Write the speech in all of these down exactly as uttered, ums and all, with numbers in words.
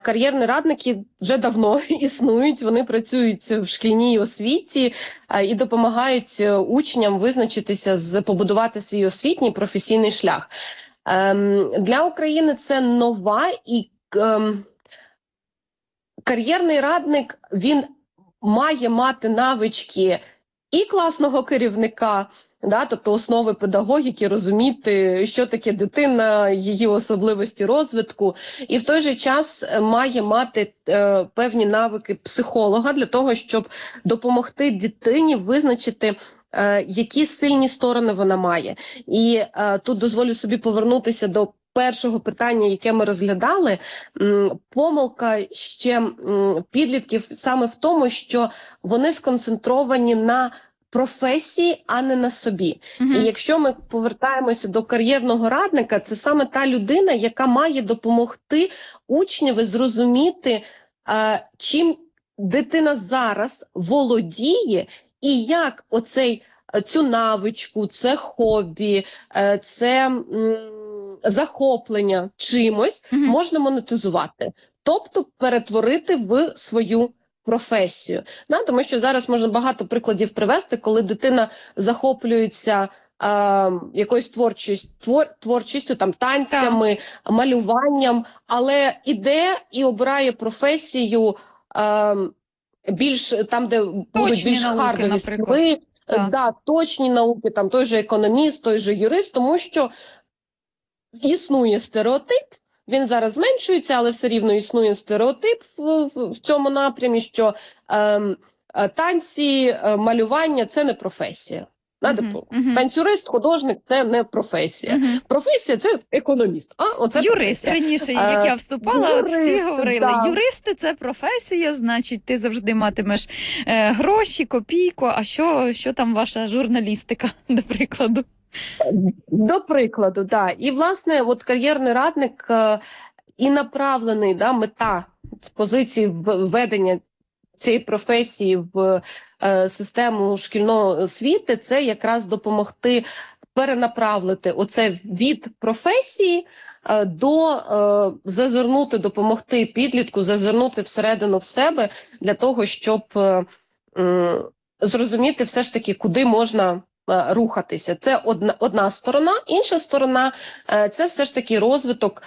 Кар'єрні радники вже давно існують, вони працюють в шкільній освіті і допомагають учням визначитися, з побудувати свій освітній професійний шлях. Ем, для України це нова і ем, кар'єрний радник, він має мати навички і класного керівника, да, тобто основи педагогіки, розуміти, що таке дитина, її особливості розвитку, і в той же час має мати е, певні навики психолога для того, щоб допомогти дитині визначити, е, які сильні сторони вона має. І е, тут дозволю собі повернутися до першого питання, яке ми розглядали. Помилка ще підлітків саме в тому, що вони сконцентровані на професії, а не на собі. Uh-huh. І якщо ми повертаємося до кар'єрного радника, це саме та людина, яка має допомогти учневі зрозуміти, чим дитина зараз володіє і як оцей, цю навичку, це хобі, це захоплення чимось uh-huh. можна монетизувати. Тобто перетворити в свою професію. Да, тому що зараз можна багато прикладів привести, коли дитина захоплюється е, якоюсь творчістю, твор, творчістю, там, танцями, так. малюванням, але іде і обирає професію е, більш там, де точні будуть більш хардові скіли, да, точні науки, там той же економіст, той же юрист, тому що існує стереотип. Він зараз зменшується, але все рівно існує стереотип в, в, в цьому напрямі, що е, е, танці, е, малювання – це не професія. Uh-huh, uh-huh. Танцюрист, художник – це не професія. Uh-huh. Професія – це економіст. А, оце юрист, професія. раніше, як я вступала, юрист, от всі говорили, да. юристи – це професія, значить, ти завжди матимеш е, гроші, копійку, а що, що там ваша журналістика, до прикладу? До прикладу, да. І, власне, от кар'єрний радник е, і направлений, да, мета з позиції введення цієї професії в е, систему шкільної освіти, це якраз допомогти перенаправити оце від професії е, до е, зазирнути, допомогти підлітку, зазирнути всередину в себе для того, щоб е, е, зрозуміти все ж таки, куди можна рухатися. Це одна, одна сторона. Інша сторона – це все ж таки розвиток,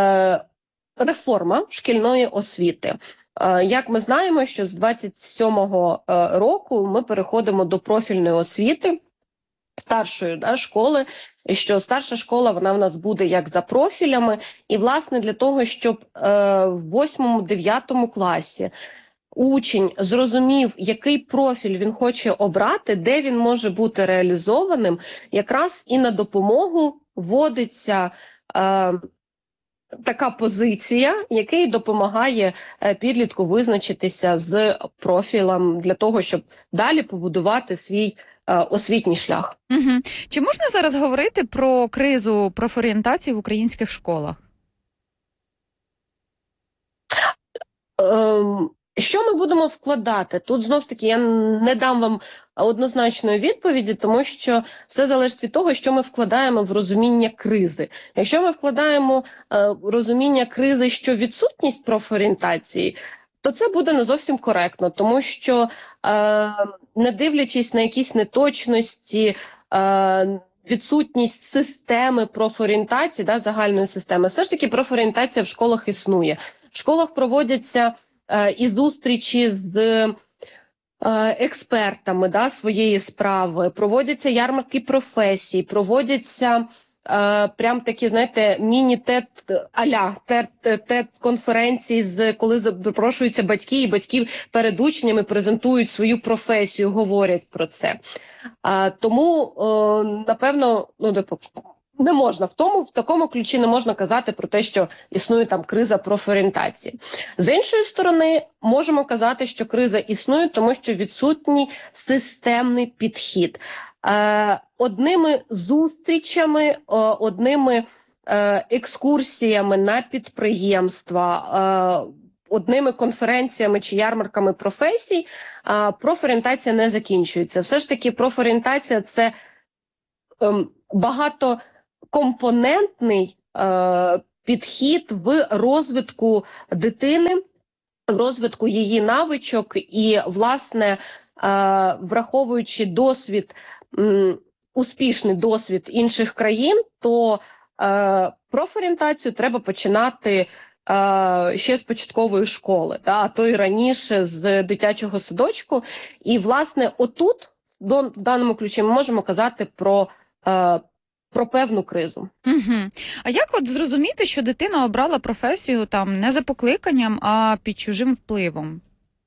реформа шкільної освіти. Як ми знаємо, що з двадцять сьомого року ми переходимо до профільної освіти, старшої да, школи, що старша школа, вона в нас буде як за профілями. І, власне, для того, щоб в восьмому-дев'ятому класі учень зрозумів, який профіль він хоче обрати, де він може бути реалізованим, якраз і на допомогу вводиться е, така позиція, яка допомагає е, підлітку визначитися з профілем для того, щоб далі побудувати свій е, освітній шлях. Угу. Чи можна зараз говорити про кризу профорієнтації в українських школах? Ем... Що ми будемо вкладати? Тут, знову ж таки, я не дам вам однозначної відповіді, тому що все залежить від того, що ми вкладаємо в розуміння кризи. Якщо ми вкладаємо е, розуміння кризи, що відсутність профорієнтації, то це буде не зовсім коректно, тому що, е, не дивлячись на якісь неточності, е, відсутність системи профорієнтації, да, загальної системи, все ж таки профорієнтація в школах існує. В школах проводяться і зустрічі з е, експертами да, своєї справи, проводяться ярмарки професій, проводяться е, прям такі, знаєте, міні-тет, а-ля тет-конференції, з коли запрошуються батьки, і батьки перед учнями презентують свою професію, говорять про це. Е, тому, е, напевно, ну, не можна в тому, в такому ключі не можна казати про те, що існує там криза профорієнтації. З іншої сторони, можемо казати, що криза існує, тому що відсутній системний підхід. Е, одними зустрічами, е, одними е, екскурсіями на підприємства, е, одними конференціями чи ярмарками професій е, профорієнтація не закінчується. Все ж таки профорієнтація – це е, багато компонентний е, підхід в розвитку дитини, в розвитку її навичок і, власне, е, враховуючи досвід, м, успішний досвід інших країн, то е, профорієнтацію треба починати е, ще з початкової школи, да, а то й раніше з дитячого садочку. І, власне, отут, до, в даному ключі, ми можемо казати про, е, про певну кризу. Угу. А як от зрозуміти, що дитина обрала професію там не за покликанням, а під чужим впливом?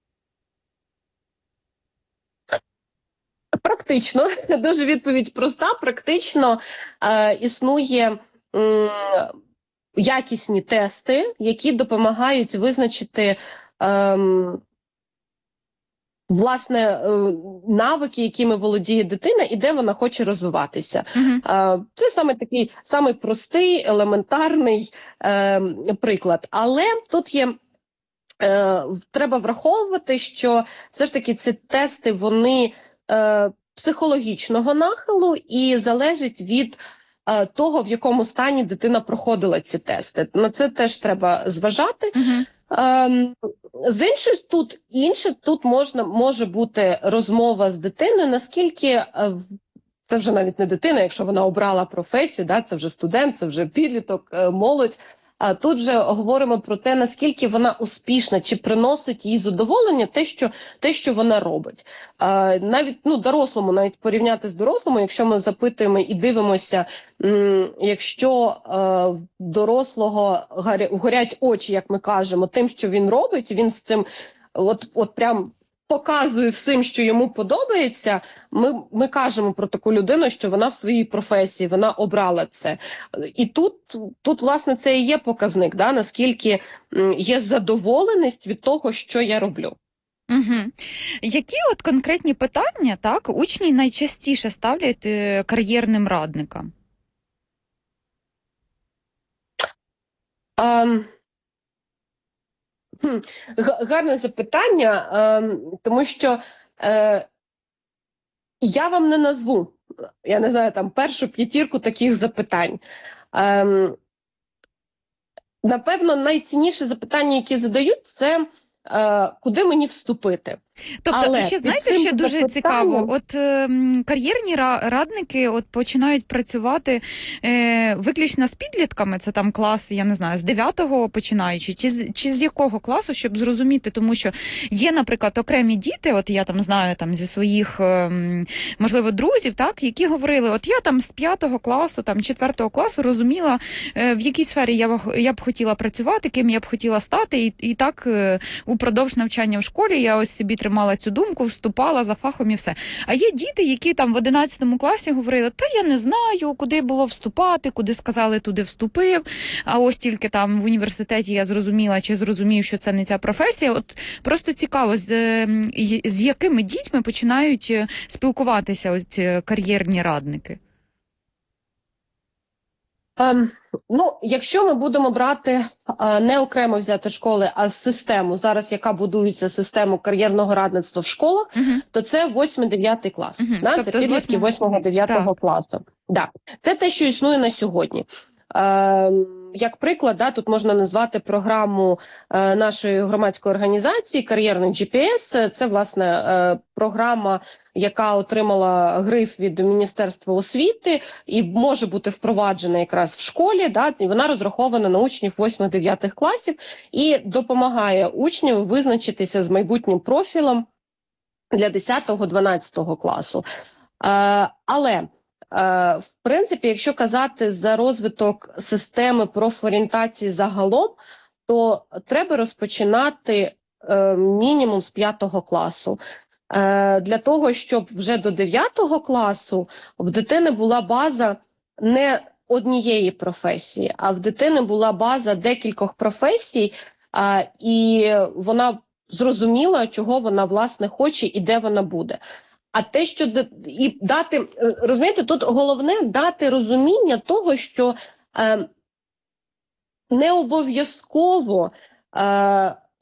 Практично, дуже відповідь проста. Практично е, існує м, якісні тести, які допомагають визначити ем, власне е, навики, якими володіє дитина, і де вона хоче розвиватися. Угу. Е, це саме такий самий простий, елементарний е, приклад. Але тут є. Е, треба враховувати, що все ж таки ці тести, вони е, психологічного нахилу і залежать від е, того, в якому стані дитина проходила ці тести. На це теж треба зважати. Угу. Е, з іншої, тут інше, тут можна, може бути розмова з дитиною, наскільки е, це вже навіть не дитина, якщо вона обрала професію, да, це вже студент, це вже підліток, е, молодь. А тут же говоримо про те, наскільки вона успішна, чи приносить їй задоволення те, що, те, що вона робить. А, навіть ну, дорослому, навіть порівняти з дорослому, якщо ми запитуємо і дивимося, м, якщо е, дорослого горя, горять очі, як ми кажемо, тим, що він робить, він з цим от, от прям показує всім, що йому подобається, ми, ми кажемо про таку людину, що вона в своїй професії, вона обрала це. І тут, тут власне, це і є показник, да, наскільки є задоволеність від того, що я роблю. Угу. Які от конкретні питання, так, учні найчастіше ставлять е, кар'єрним радникам? Um... Гарне запитання, е, тому що е, я вам не назву, я не знаю, там першу п'ятірку таких запитань. Е, напевно, найцінніше запитання, які задають, це е, куди мені вступити. Тобто, Але ще знаєте, що дуже запитанням... цікаво, от е, кар'єрні радники от починають працювати е, виключно з підлітками, це там клас, я не знаю, з дев'ятого починаючи, чи з, чи з якого класу, щоб зрозуміти, тому що є, наприклад, окремі діти, от я там знаю там зі своїх, е, можливо, друзів, так, які говорили, от я там з п'ятого класу, там четвертого класу розуміла, е, в якій сфері я, я б хотіла працювати, ким я б хотіла стати, і, і так е, упродовж навчання в школі я ось собі тримала цю думку, вступала за фахом і все. А є діти, які там в одинадцятому класі говорили, та я не знаю, куди було вступати, куди сказали, туди вступив, а ось тільки там в університеті я зрозуміла, чи зрозумів, що це не ця професія. От просто цікаво, з, з якими дітьми починають спілкуватися ось кар'єрні радники? Um, ну, якщо ми будемо брати uh, не окремо взяти школи, а систему, зараз яка будується систему кар'єрного радництва в школах, uh-huh. то це восьмий-дев'ятий клас. Uh-huh. Да? Тобто це підлітки восьмого-дев'ятого класу. Да. Це те, що існує на сьогодні. Uh, як приклад, да, тут можна назвати програму е, нашої громадської організації «Кар'єрний джі пі ес». Це, власне, е, програма, яка отримала гриф від Міністерства освіти і може бути впроваджена якраз в школі. Да, і вона розрахована на учнів восьмих-дев'ятих класів і допомагає учням визначитися з майбутнім профілем для десятого-дванадцятого класу. Е, але в принципі, якщо казати за розвиток системи профорієнтації загалом, то треба розпочинати е, мінімум з п'ятого класу. Е, для того, щоб вже до дев'ятого класу в дитини була база не однієї професії, а в дитини була база декількох професій, е, і вона зрозуміла, чого вона, власне, хоче і де вона буде. А те, що і дати, розумієте, тут головне дати розуміння того, що е, не обов'язково е,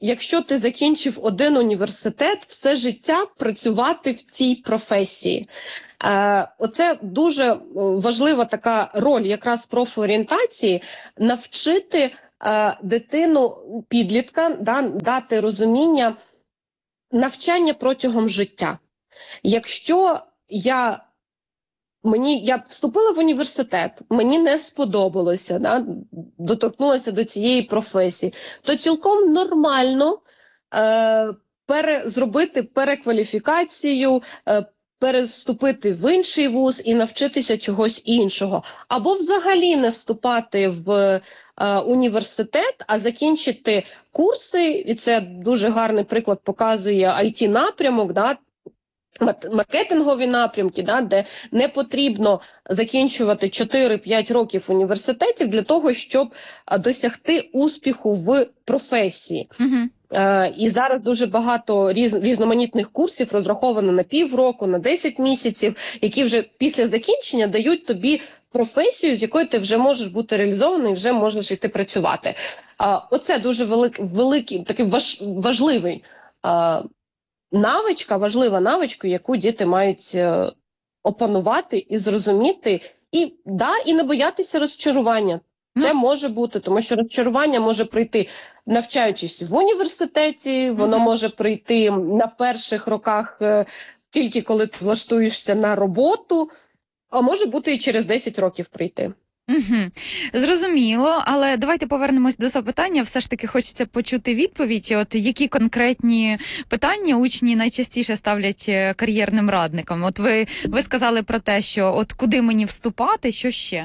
якщо ти закінчив один університет, все життя працювати в цій професії. Е, оце дуже важлива така роль якраз профорієнтації – навчити е, дитину, підлітка, да, дати розуміння навчання протягом життя. Якщо я Мені я вступила в університет, мені не сподобалося, да, доторкнулася до цієї професії, то цілком нормально е, пере, зробити перекваліфікацію, е, переступити в інший вуз і навчитися чогось іншого. Або взагалі не вступати в е, університет, а закінчити курси, і це дуже гарний приклад показує ай ті-напрямок, да, маркетингові напрямки, да, де не потрібно закінчувати чотири-п'ять років університетів для того, щоб а, досягти успіху в професії. Угу. Е, і зараз дуже багато різ, різноманітних курсів розраховано на півроку, на десять місяців, які вже після закінчення дають тобі професію, з якою ти вже можеш бути реалізований, вже можеш йти працювати. Е, оце дуже велик, великий, такий важ, важливий е, навичка, важлива навичка, яку діти мають е, опанувати і зрозуміти, і, да, і не боятися розчарування. Це може бути, тому що розчарування може прийти, навчаючись в університеті, воно mm-hmm. може прийти на перших роках, е, тільки коли ти влаштуєшся на роботу, а може бути і через десять років прийти. Угу. Зрозуміло, але давайте повернемось до запитання. Все ж таки хочеться почути відповідь. От які конкретні питання учні найчастіше ставлять кар'єрним радникам? От ви, ви сказали про те, що от куди мені вступати, що ще?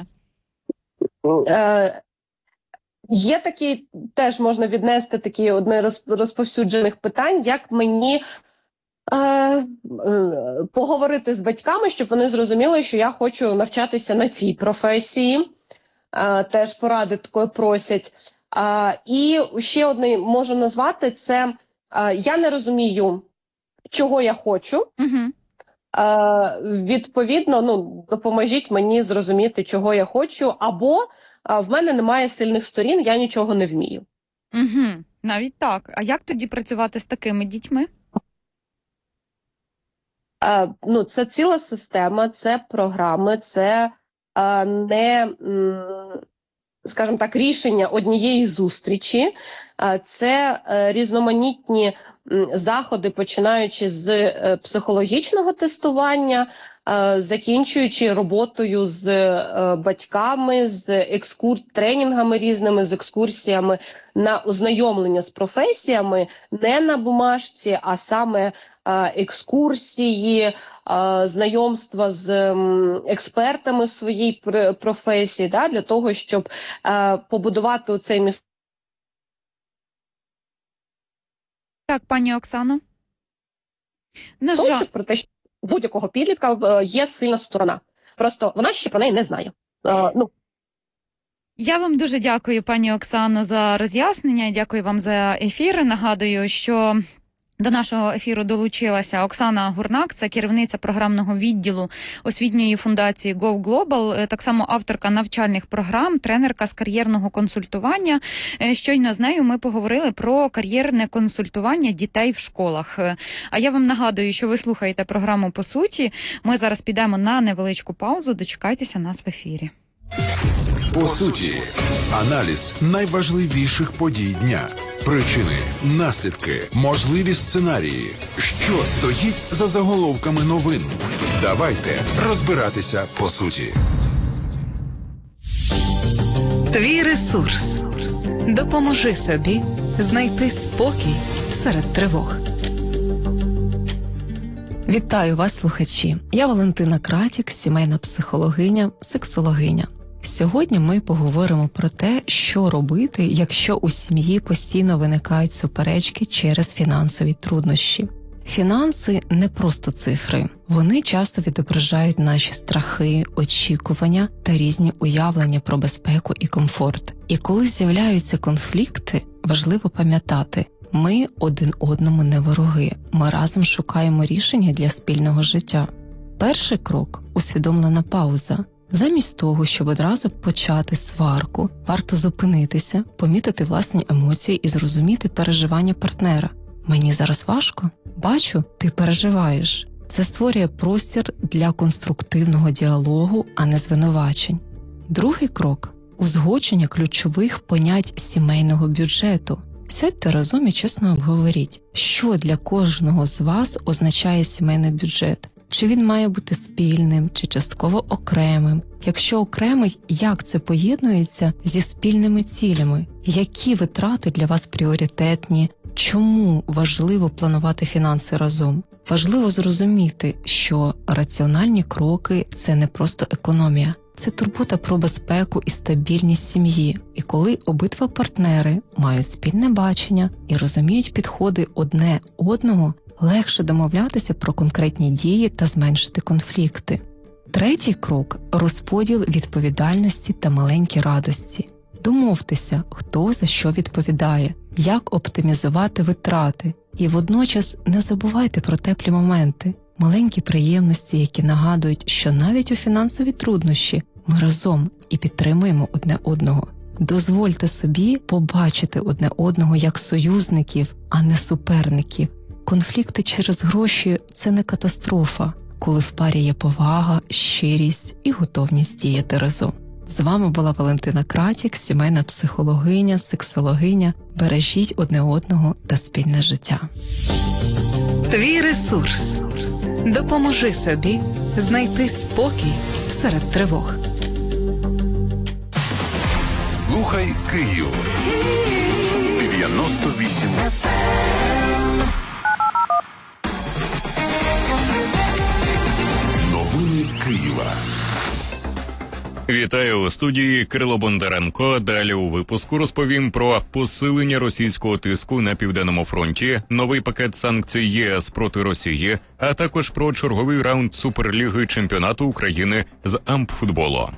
Е, є такі, теж можна віднести такі одне з розповсюджених питань, як мені Е, е, поговорити з батьками, щоб вони зрозуміли, що я хочу навчатися на цій професії. Е, теж поради такої просять. Е, і ще одне можу назвати, це е, я не розумію, чого я хочу. Угу. Е, відповідно, ну, допоможіть мені зрозуміти, чого я хочу, або е, в мене немає сильних сторін, я нічого не вмію. Угу. Навіть так. А як тоді працювати з такими дітьми? Е, ну, це ціла система, це програми, це е, не, м, скажімо так, рішення однієї зустрічі, е, це е, різноманітні м, заходи, починаючи з е, психологічного тестування, е, закінчуючи роботою з е, батьками, з екскур... тренінгами різними, з екскурсіями на ознайомлення з професіями, не на бумажці, а саме екскурсії, знайомства з експертами в своїй професії, да, для того, щоб побудувати цей міст. Так, пані Оксано. На жаль, про те, що у будь-якого підлітка є сильна сторона. Просто вона ще про неї не знає. Ну, я вам дуже дякую, пані Оксано, за роз'яснення. Дякую вам за ефір. Нагадую, що до нашого ефіру долучилася Оксана Гурнак, це керівниця програмного відділу освітньої фундації Go Global, так само авторка навчальних програм, тренерка з кар'єрного консультування. Щойно з нею ми поговорили про кар'єрне консультування дітей в школах. А я вам нагадую, що ви слухаєте програму «По суті». Ми зараз підемо на невеличку паузу, дочекайтеся нас в ефірі. По суті, аналіз найважливіших подій дня. Причини, наслідки, можливі сценарії. Що стоїть за заголовками новин? Давайте розбиратися по суті. Твій ресурс. Допоможи собі знайти спокій серед тривог. Вітаю вас, слухачі. Я Валентина Кратік, сімейна психологиня, сексологиня. Сьогодні ми поговоримо про те, що робити, якщо у сім'ї постійно виникають суперечки через фінансові труднощі. Фінанси – не просто цифри. Вони часто відображають наші страхи, очікування та різні уявлення про безпеку і комфорт. І коли з'являються конфлікти, важливо пам'ятати – ми один одному не вороги. Ми разом шукаємо рішення для спільного життя. Перший крок – усвідомлена пауза. Замість того, щоб одразу почати сварку, варто зупинитися, помітити власні емоції і зрозуміти переживання партнера. «Мені зараз важко? Бачу, ти переживаєш». Це створює простір для конструктивного діалогу, а не звинувачень. Другий крок – узгодження ключових понять сімейного бюджету. Сядьте разом і чесно обговоріть, що для кожного з вас означає сімейний бюджет. Чи він має бути спільним, чи частково окремим? Якщо окремий, як це поєднується зі спільними цілями? Які витрати для вас пріоритетні? Чому важливо планувати фінанси разом? Важливо зрозуміти, що раціональні кроки – це не просто економія. Це турбота про безпеку і стабільність сім'ї. І коли обидва партнери мають спільне бачення і розуміють підходи одне одного, легше домовлятися про конкретні дії та зменшити конфлікти. Третій крок – розподіл відповідальності та маленькі радості. Домовтеся, хто за що відповідає, як оптимізувати витрати. І водночас не забувайте про теплі моменти, маленькі приємності, які нагадують, що навіть у фінансові труднощі ми разом і підтримуємо одне одного. Дозвольте собі побачити одне одного як союзників, а не суперників. Конфлікти через гроші – це не катастрофа, коли в парі є повага, щирість і готовність діяти разом. З вами була Валентина Кратік, сімейна психологиня, сексологиня. Бережіть одне одного та спільне життя. Твій ресурс. Допоможи собі знайти спокій серед тривог. Слухай Київ. дев'яносто вісім. Новини Києва. Вітаю у студії Кирило Бондаренко. Далі у випуску розповім про посилення російського тиску на Південному фронті, новий пакет санкцій ЄС проти Росії, а також про черговий раунд Суперліги чемпіонату України з ампфутболу.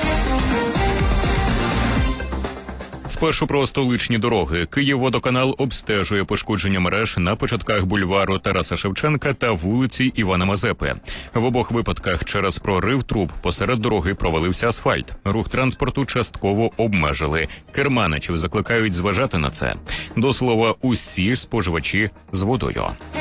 Спершу про столичні дороги. Київводоканал обстежує пошкодження мереж на початках бульвару Тараса Шевченка та вулиці Івана Мазепи. В обох випадках через прорив труб посеред дороги провалився асфальт. Рух транспорту частково обмежили. Керманичів закликають зважати на це. До слова, усі ж споживачі з водою.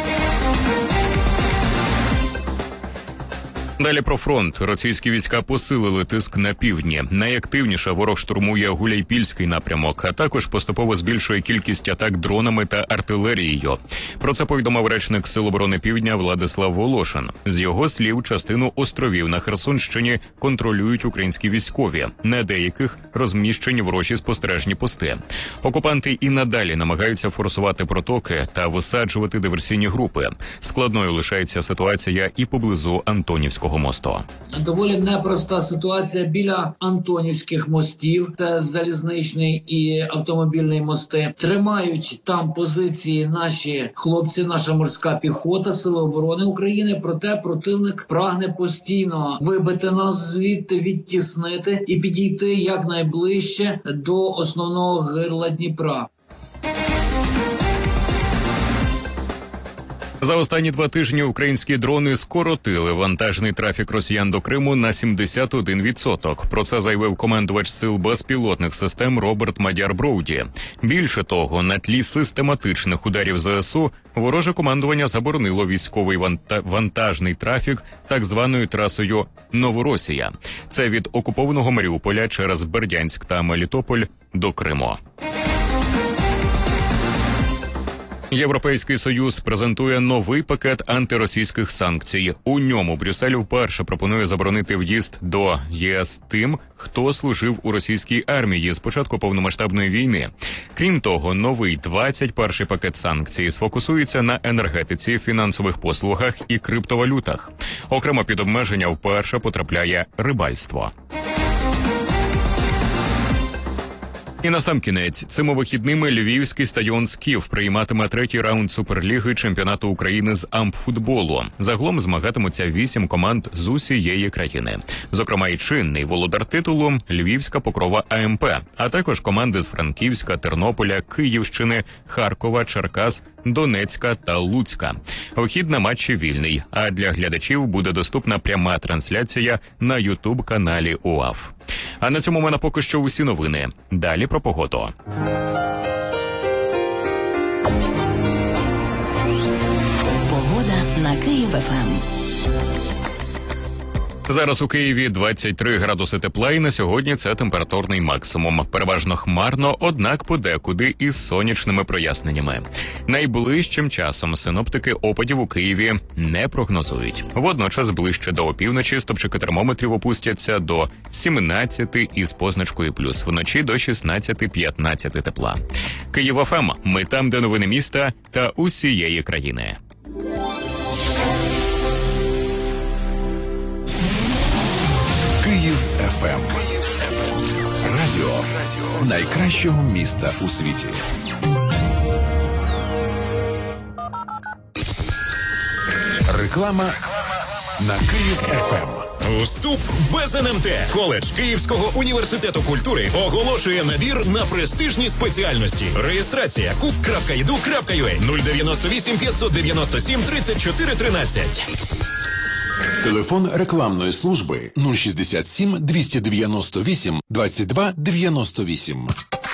Далі про фронт. Російські війська посилили тиск на півдні. Найактивніше ворог штурмує Гуляйпільський напрямок, а також поступово збільшує кількість атак дронами та артилерією. Про це повідомив речник Сил оборони Півдня Владислав Волошин. З його слів, частину островів на Херсонщині контролюють українські військові. На деяких розміщені ворожі спостережні пости. Окупанти і надалі намагаються форсувати протоки та висаджувати диверсійні групи. Складною лишається ситуація і поблизу Антонівського мосту. Доволі непроста ситуація біля Антонівських мостів. Це залізничний і автомобільний мости. Тримають там позиції наші хлопці, наша морська піхота, Сили оборони України. Проте противник прагне постійно вибити нас звідти, відтіснити і підійти якнайближче до основного гирла Дніпра. За останні два тижні українські дрони скоротили вантажний трафік росіян до Криму на сімдесят один відсоток. Про це заявив командувач сил безпілотних систем Роберт Мадяр-Броуді. Більше того, на тлі систематичних ударів ЗСУ вороже командування заборонило військовий ванта- вантажний трафік так званою трасою Новоросія. Це від окупованого Маріуполя через Бердянськ та Мелітополь до Криму. Європейський Союз презентує новий пакет антиросійських санкцій. У ньому Брюссель вперше пропонує заборонити в'їзд до ЄС тим, хто служив у російській армії з початку повномасштабної війни. Крім того, новий двадцять перший пакет санкцій сфокусується на енергетиці, фінансових послугах і криптовалютах. Окремо під обмеження вперше потрапляє рибальство. І насамкінець, цими вихідними львівський стадіон «Скіф» прийматиме третій раунд Суперліги чемпіонату України з ампфутболу. Загалом змагатимуться вісім команд з усієї країни. Зокрема, і чинний володар титулу – Львівська Покрова АМП, а також команди з Франківська, Тернополя, Київщини, Харкова, Черкас, Донецька та Луцька. Вхід на матчі вільний, а для глядачів буде доступна пряма трансляція на ютуб-каналі УАФ. А на цьому в мене поки що усі новини. Далі про погоду. Погода на Київ-ФМ. Зараз у Києві двадцять три градуси тепла, і на сьогодні це температурний максимум. Переважно хмарно, однак подекуди із сонячними проясненнями. Найближчим часом синоптики опадів у Києві не прогнозують. Водночас ближче до опівночі стопчики термометрів опустяться до сімнадцяти із позначкою плюс, вночі до шістнадцяти-п'ятнадцяти тепла. Київ-ФМ. Ми там, де новини міста та усієї країни. Київ еф ем. Радіо найкращого міста у світі. Реклама на Київ еф ем. Вступ без ен ем те. Коледж Київського університету культури оголошує набір на престижні спеціальності. Реєстрація кук крапка і ді ю крапка ю а нуль дев'яносто вісім п'ятсот дев'яносто сім тридцять чотири тринадцять. Телефон рекламної служби нуль шістдесят сім двісті дев'яносто вісім двадцять два дев'яносто вісім.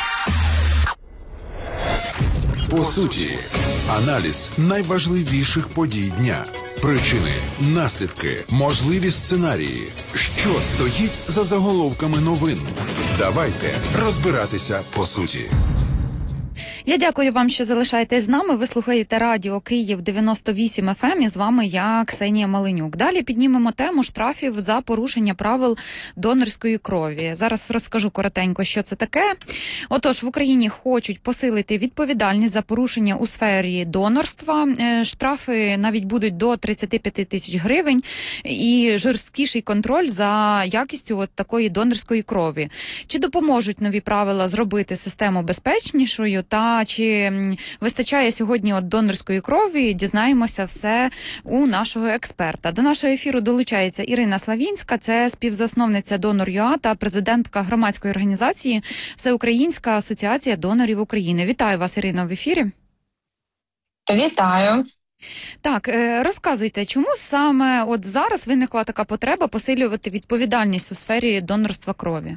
По суті, аналіз найважливіших подій дня. Причини, наслідки, можливі сценарії. Що стоїть за заголовками новин? Давайте розбиратися по суті. Я дякую вам, що залишаєтесь з нами. Ви слухаєте радіо Київ дев'яносто вісім еф ем, і з вами я, Ксенія Маленюк. Далі піднімемо тему штрафів за порушення правил донорської крові. Зараз розкажу коротенько, що це таке. Отож, в Україні хочуть посилити відповідальність за порушення у сфері донорства. Штрафи навіть будуть до тридцять п'ять тисяч гривень і жорсткіший контроль за якістю от такої донорської крові. Чи допоможуть нові правила зробити систему безпечнішою та чи вистачає сьогодні от донорської крові, дізнаємося все у нашого експерта. До нашого ефіру долучається Ірина Славінська, це співзасновниця Донор.ЮА та президентка громадської організації Всеукраїнська асоціація донорів України. Вітаю вас, Ірино, в ефірі. Вітаю. Так, розказуйте, чому саме от зараз виникла така потреба посилювати відповідальність у сфері донорства крові?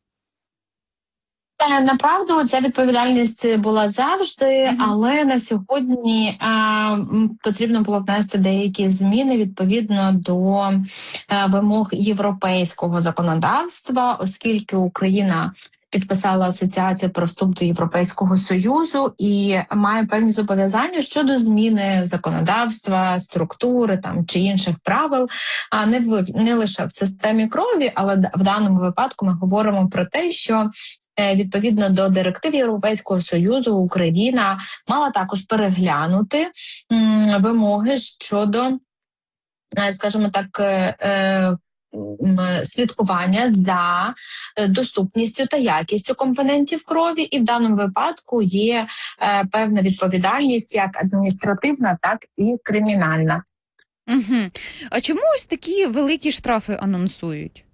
Направду, ця відповідальність була завжди, uh-huh. але на сьогодні а, потрібно було внести деякі зміни відповідно до а, вимог європейського законодавства, оскільки Україна підписала асоціацію про вступ до Європейського Союзу і має певні зобов'язання щодо зміни законодавства, структури там чи інших правил, а не в не лише в системі крові, але в даному випадку ми говоримо про те, що відповідно до директив Європейського Союзу Україна мала також переглянути м, вимоги щодо, скажімо так, е, слідкування за доступністю та якістю компонентів крові, і в даному випадку є е, певна відповідальність як адміністративна, так і кримінальна. Угу. А чому ось такі великі штрафи анонсують?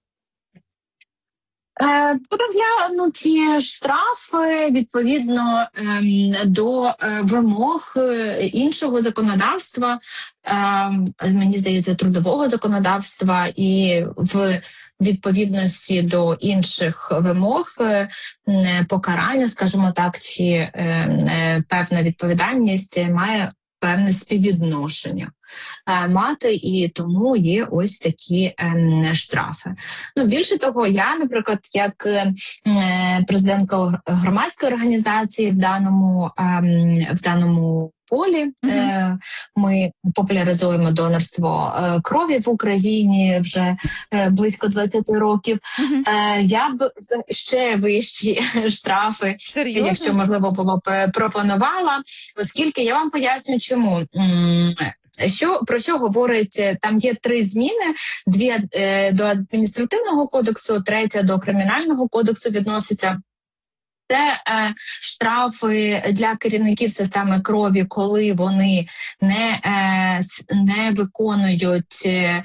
Переглянуті штрафи відповідно до вимог іншого законодавства, мені здається, трудового законодавства, і в відповідності до інших вимог покарання, скажімо так, чи певна відповідальність має певне співвідношення мати, і тому є ось такі е, штрафи. Ну, більше того, я, наприклад, як е, президентка громадської організації в даному, е, в даному полі, uh-huh. е, ми популяризуємо донорство е, крові в Україні вже е, близько двадцять років. Uh-huh. Е, я б ще вищі штрафи, Серйозно? Якщо можливо було б пропонувала, оскільки я вам поясню, чому. Що, про що говорить, там є три зміни, дві е, до адміністративного кодексу, третя до кримінального кодексу відноситься. Це е, штрафи для керівників системи крові, коли вони не, е, не виконують е,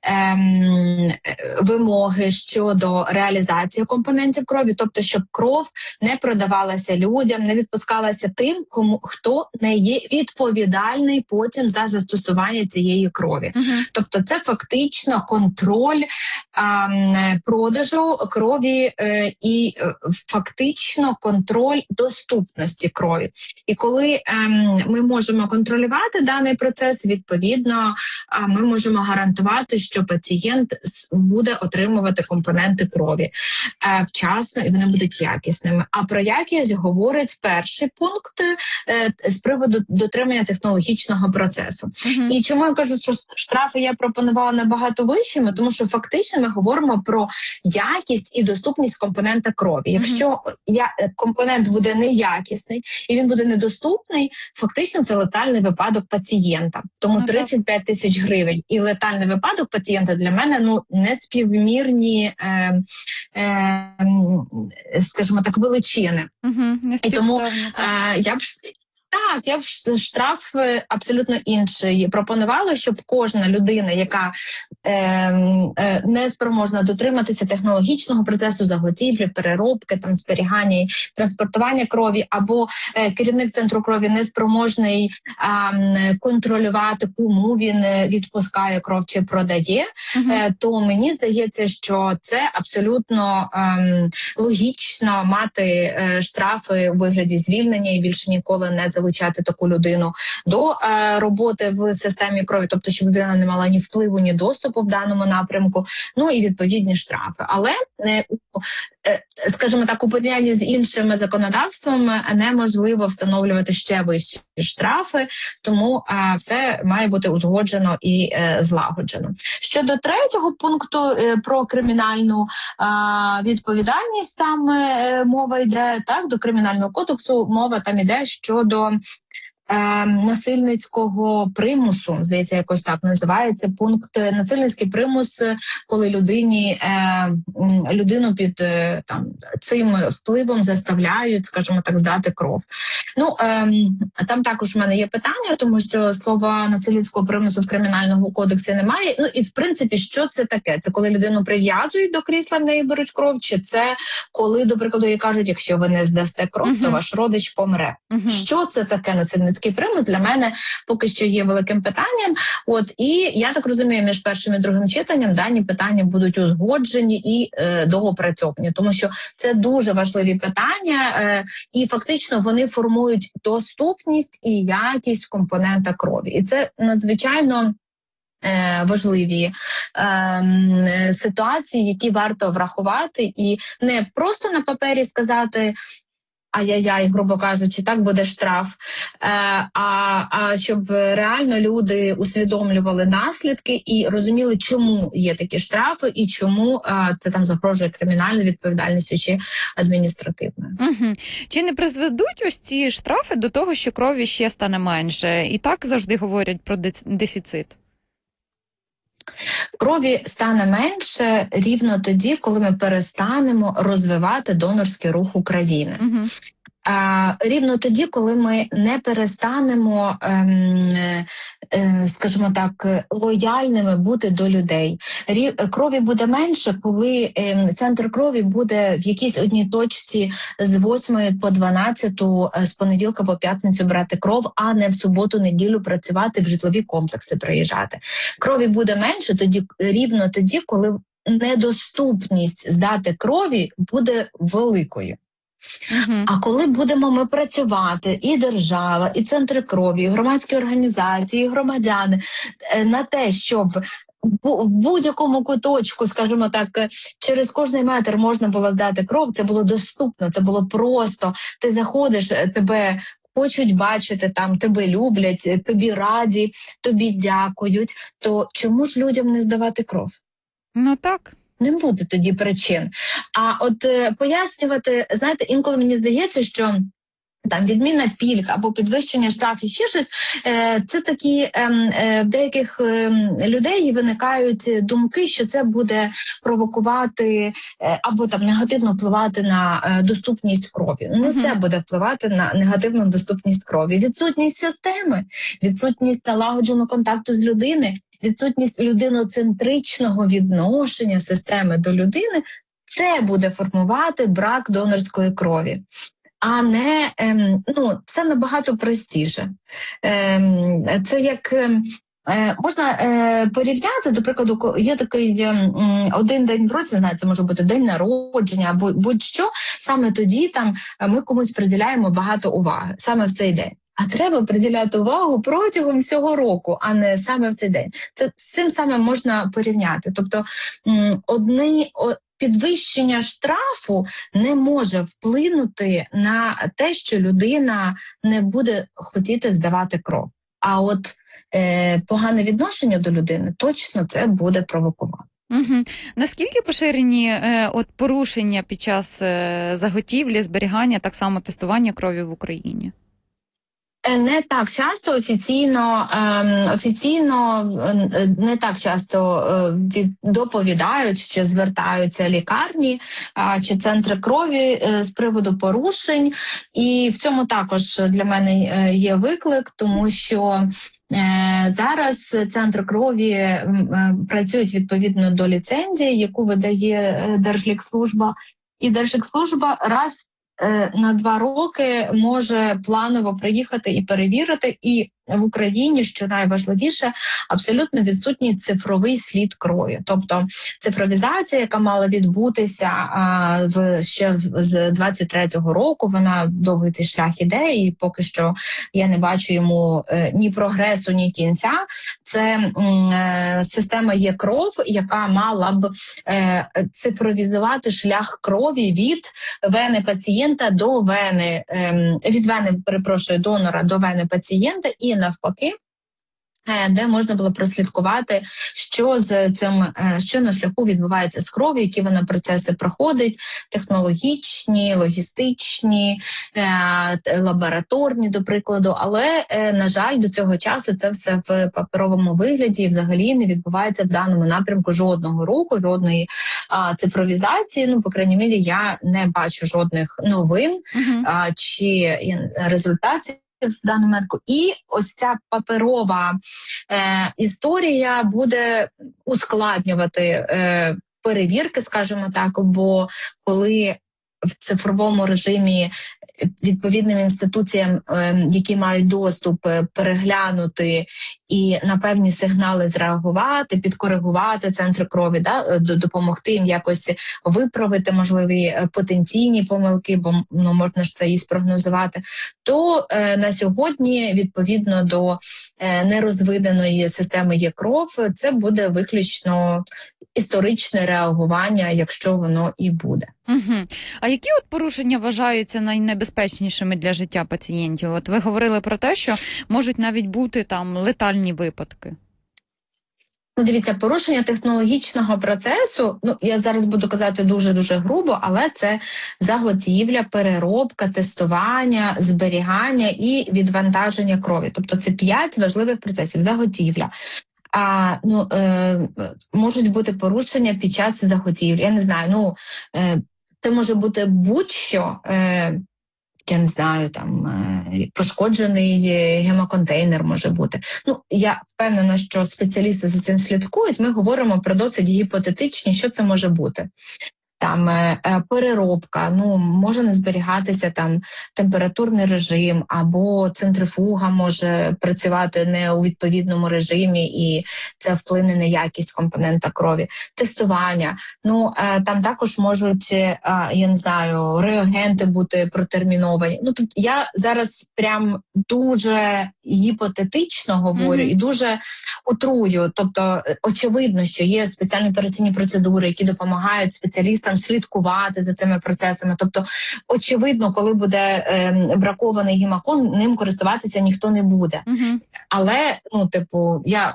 е, вимоги щодо реалізації компонентів крові, тобто, щоб кров не продавалася людям, не відпускалася тим, кому хто не є відповідальний потім за застосування цієї крові. Угу. Тобто, це фактично контроль е, продажу крові е, і е, фактично контроль доступності крові. І коли ем, ми можемо контролювати даний процес, відповідно, е, ми можемо гарантувати, що пацієнт буде отримувати компоненти крові е, вчасно і вони будуть якісними. А про якість говорить перший пункт е, з приводу дотримання технологічного процесу. Угу. І чому я кажу, що штрафи я пропонувала набагато вищими, тому що фактично ми говоримо про якість і доступність компонента крові. Якщо mm-hmm. я, компонент буде неякісний і він буде недоступний, фактично це летальний випадок пацієнта. Тому mm-hmm. тридцять п'ять тисяч гривень і летальний випадок пацієнта для мене ну не співмірні, е, е, скажімо так, величини. Mm-hmm. І тому е, я б Так, я б штраф абсолютно інший пропонувала, щоб кожна людина, яка е, е, не спроможна дотриматися технологічного процесу заготівлі, переробки, там зберігання і транспортування крові, або е, керівник центру крові не спроможний е, контролювати, кому він відпускає кров чи продає, uh-huh. е, то мені здається, що це абсолютно е, логічно мати е, штрафи у вигляді звільнення і більше ніколи не залучати таку людину до е, роботи в системі крові, тобто, щоб людина не мала ні впливу, ні доступу в даному напрямку, ну і відповідні штрафи. Але, е, е, скажімо так, у порівнянні з іншими законодавством неможливо встановлювати ще вищі штрафи, тому е, все має бути узгоджено і е, злагоджено. Щодо третього пункту е, про кримінальну е, відповідальність, там е, мова йде, так, до Кримінального кодексу мова там йде щодо Е, насильницького примусу, здається, якось так називається пункт. Насильницький примус, коли людині е, людину під е, там цим впливом заставляють, скажімо так, здати кров. Ну е, там також в мене є питання, тому що слова насильницького примусу в Кримінальному кодексі немає. Ну і в принципі, що це таке? Це коли людину прив'язують до крісла, в неї беруть кров, чи це коли, до прикладу, їй кажуть, якщо ви не здасте кров, uh-huh. то ваш родич помре. Uh-huh. Що це таке насильницький примус, для мене поки що є великим питанням. От, і я так розумію, між першим і другим читанням дані питання будуть узгоджені і е, доопрацьовані, тому що це дуже важливі питання, е, і фактично вони формують доступність і якість компонента крові. І це надзвичайно важливі е, ситуації, які варто врахувати, і не просто на папері сказати ай-яй-яй, грубо кажучи, так буде штраф, е, а, а щоб реально люди усвідомлювали наслідки і розуміли, чому є такі штрафи і чому е, це там загрожує кримінальною відповідальністю чи адміністративною. Угу. Чи не призведуть ось ці штрафи до того, що крові ще стане менше? І так завжди говорять про дефіцит. Крові стане менше рівно тоді, коли ми перестанемо розвивати донорський рух України. Угу. А, рівно тоді, коли ми не перестанемо, ем, е, скажімо так, лояльними бути до людей. Рів, крові буде менше, коли е, центр крові буде в якійсь одній точці з восьмої по дванадцяту, з понеділка по п'ятницю брати кров, а не в суботу-неділю працювати, в житлові комплекси приїжджати. Крові буде менше тоді, рівно тоді, коли недоступність здати крові буде великою. Uh-huh. А коли будемо ми працювати, і держава, і центри крові, і громадські організації, і громадяни на те, щоб в будь-якому куточку, скажімо так, через кожний метр можна було здати кров, це було доступно, це було просто. Ти заходиш, тебе хочуть бачити, там тебе люблять, тобі раді, тобі дякують, то чому ж людям не здавати кров? Ну так. Не буде тоді причин. А от е, пояснювати, знаєте, інколи мені здається, що там відміна пільг або підвищення штрафів, ще щось, це такі в деяких людей виникають думки, що це буде провокувати або там негативно впливати на доступність крові. Не uh-huh. це буде впливати на негативну доступність крові. Відсутність системи, відсутність налагодженого контакту з людини, відсутність людиноцентричного відношення системи до людини, це буде формувати брак донорської крові. А не, ем, ну, це набагато простіше. Ем, це як е, можна е, порівняти, до прикладу, є такий е, один день в році, не знаю, це може бути день народження, або будь-що, саме тоді там ми комусь приділяємо багато уваги, саме в цей день. А треба приділяти увагу протягом всього року, а не саме в цей день. Це з цим саме можна порівняти. Тобто одні... підвищення штрафу не може вплинути на те, що людина не буде хотіти здавати кров. А от е, погане відношення до людини точно це буде провокувати. Угу. Наскільки поширені е, от порушення під час е, заготівлі, зберігання, так само тестування крові в Україні? Не так часто офіційно, офіційно не так часто доповідають чи звертаються лікарні чи центри крові з приводу порушень. І в цьому також для мене є виклик, тому що зараз центри крові працюють відповідно до ліцензії, яку видає Держлікслужба. І Держлікслужба раз на два роки може планово приїхати і перевірити, і в Україні, що найважливіше, абсолютно відсутній цифровий слід крові. Тобто цифровізація, яка мала відбутися а, в, ще з двадцять третього року, вона довгий цей шлях іде, і поки що я не бачу йому е, ні прогресу, ні кінця. Це е, система Є-кров, яка мала б е, цифровізувати шлях крові від вени пацієнта до вени, е, від вени, перепрошую, донора до вени пацієнта, і навпаки, де можна було прослідкувати, що з цим, що на шляху відбувається з кров'ю, які вона процеси проходить, технологічні, логістичні, лабораторні, до прикладу. Але, на жаль, до цього часу це все в паперовому вигляді і взагалі не відбувається в даному напрямку жодного руху, жодної а, цифровізації. Ну, по крайній мірі, я не бачу жодних новин uh-huh. а, чи результатів в даному мерку. І ось ця паперова е, історія буде ускладнювати е, перевірки, скажімо так, бо коли в цифровому режимі відповідним інституціям, е, які мають доступ, е, переглянути і на певні сигнали зреагувати, підкоригувати центри крові, да, допомогти їм якось виправити можливі потенційні помилки, бо ну, можна ж це і спрогнозувати, то е, на сьогодні, відповідно до е, нерозвиненої системи Є-кров, це буде виключно історичне реагування, якщо воно і буде. Угу. А які от порушення вважаються найнебезпечнішими для життя пацієнтів? От ви говорили про те, що можуть навіть бути там летальні випадки. Ну, дивіться, порушення технологічного процесу, ну, я зараз буду казати дуже-дуже грубо, але це заготівля, переробка, тестування, зберігання і відвантаження крові. Тобто це п'ять важливих процесів. Заготівля. А, ну, е, можуть бути порушення під час заготівлі. Я не знаю, ну, е, це може бути будь-що, е, я не знаю, там, е, пошкоджений гемоконтейнер може бути. Ну, я впевнена, що спеціалісти за цим слідкують. Ми говоримо про досить гіпотетичні, що це може бути. Там е, переробка, ну, може не зберігатися там температурний режим, або центрифуга може працювати не у відповідному режимі, і це вплине на якість компонента крові. Тестування, ну, е, там також можуть, е, я не знаю, реагенти бути протерміновані. Ну, тобто я зараз прям дуже гіпотетично говорю mm-hmm. і дуже утрую. Тобто, очевидно, що є спеціальні операційні процедури, які допомагають спеціалістам слідкувати за цими процесами. Тобто, очевидно, коли буде е, бракований гемокон, ним користуватися ніхто не буде. Uh-huh. Але, ну, типу, я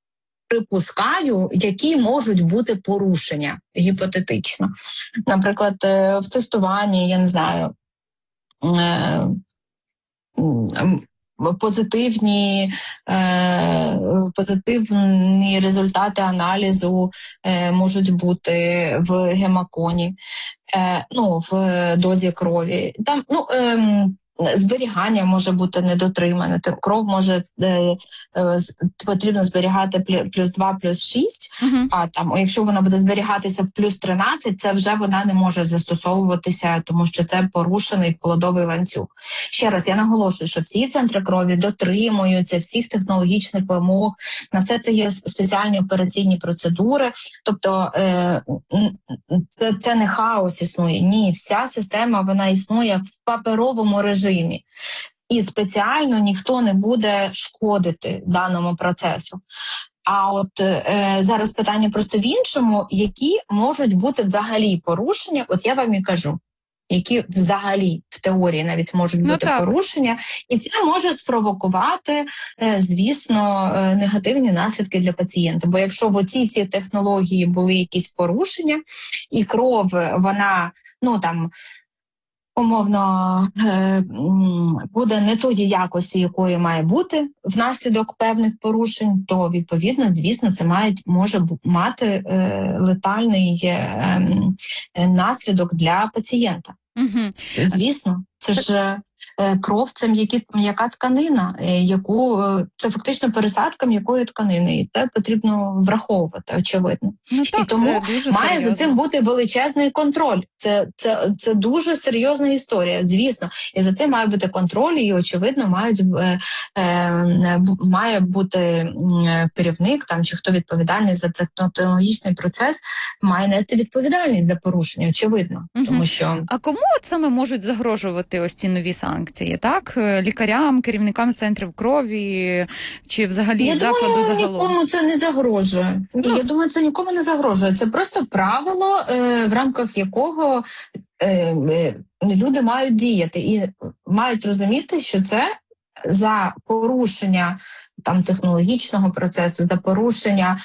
припускаю, які можуть бути порушення гіпотетично. Наприклад, е, в тестуванні, я не знаю, е, позитивні, е, позитивні результати аналізу е, можуть бути в гемоконі, е, ну, в дозі крові. Там, ну, е, зберігання може бути недотримане. Кров може е, е, потрібно зберігати плюс два, плюс шість, uh-huh. а там, якщо вона буде зберігатися в плюс тринадцять, це вже вона не може застосовуватися, тому що це порушений холодовий ланцюг. Ще раз, я наголошую, що всі центри крові дотримуються всіх технологічних вимог, на все це є спеціальні операційні процедури, тобто е, це, це не хаос існує, ні, вся система, вона існує в паперовому режимі. І спеціально ніхто не буде шкодити даному процесу. А от е, зараз питання просто в іншому, які можуть бути взагалі порушення, от я вам і кажу, які взагалі в теорії навіть можуть ну, бути так. порушення, і це може спровокувати, е, звісно, е, негативні наслідки для пацієнта. Бо якщо в оцій всі технології були якісь порушення, і кров, вона, ну там, умовно, буде не тої якості, якої має бути внаслідок певних порушень, то, відповідно, звісно, це має, може мати е, летальний е, е, наслідок для пацієнта. Угу. Це, звісно, це ж е, кров, це м'які, м'яка тканина, е, яку, е, це фактично пересадка м'якої тканини, і це потрібно враховувати, очевидно. Ну, так, і тому має серйозно. за цим бути величезний контроль. Це, це, це дуже серйозна історія, звісно. І за цим має бути контроль, і, очевидно, мають, е, е, має бути керівник, там, чи хто відповідальний за цей технологічний процес, має нести відповідальність за порушення, очевидно. Угу. Тому що... А кому от саме можуть загрожувати ось ці нові санкції, так? Лікарям, керівникам центрів крові, чи взагалі я закладу думаю, загалом? Нікому це не загрожує. Ну. Я думаю, це нікому не загрожує. Це просто правило, е, в рамках якого е, е, люди мають діяти і мають розуміти, що це за порушення там технологічного процесу, за порушення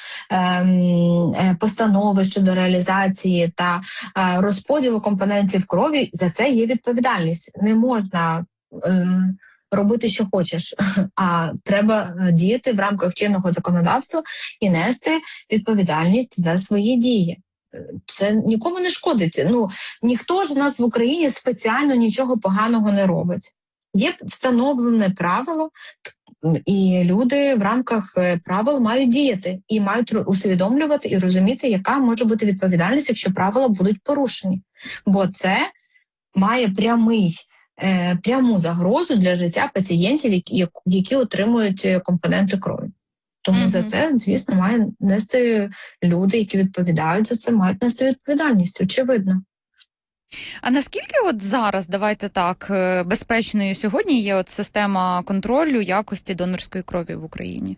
е, постанови щодо реалізації та е, розподілу компонентів крові, за це є відповідальність. Не можна е, робити, що хочеш, а треба діяти в рамках чинного законодавства і нести відповідальність за свої дії. Це нікому не шкодить. Ну, ніхто ж у нас в Україні спеціально нічого поганого не робить. Є встановлене правило, і люди в рамках правил мають діяти і мають усвідомлювати і розуміти, яка може бути відповідальність, якщо правила будуть порушені. Бо це має прямий, е, пряму загрозу для життя пацієнтів, які, які отримують компоненти крові. Тому mm-hmm. за це, звісно, має нести люди, які відповідають за це, мають нести відповідальність, очевидно. А наскільки от зараз, давайте так, безпечною сьогодні є от система контролю якості донорської крові в Україні?